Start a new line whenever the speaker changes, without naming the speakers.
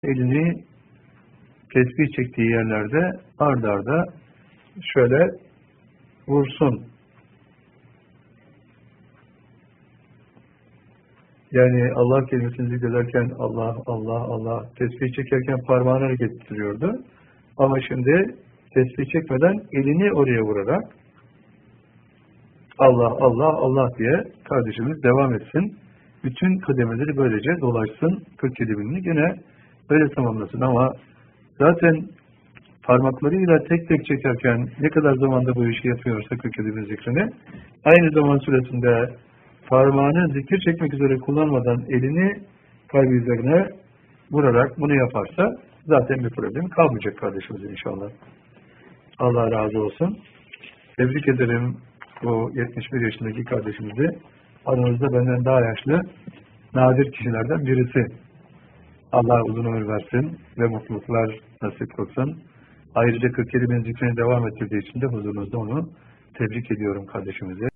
elini tesbih çektiği yerlerde ard arda şöyle vursun. Yani Allah kelimesini zikrederken Allah, Allah, Allah, tesbih çekerken parmağını hareket ettiriyordu. Ama şimdi tesbih çekmeden elini oraya vurarak Allah, Allah, Allah diye kardeşimiz devam etsin. Bütün kademeleri böylece dolaşsın. 47 binini gene böyle tamamlasın. Ama zaten parmaklarıyla tek tek çekerken ne kadar zamanda bu işi yapıyorsa 47 bin zikrini, aynı zaman süresinde parmağını zikir çekmek üzere kullanmadan elini kalbi üzerine vurarak bunu yaparsa zaten bir problem kalmayacak kardeşimizin inşallah. Allah razı olsun. Tebrik ederim bu 71 yaşındaki kardeşimizi. Aranızda benden daha yaşlı nadir kişilerden birisi. Allah uzun ömür versin ve mutluluklar nasip kılsın. Ayrıca 47 bin zikrini devam ettirdiği için de huzurunuzda onu tebrik ediyorum kardeşimize.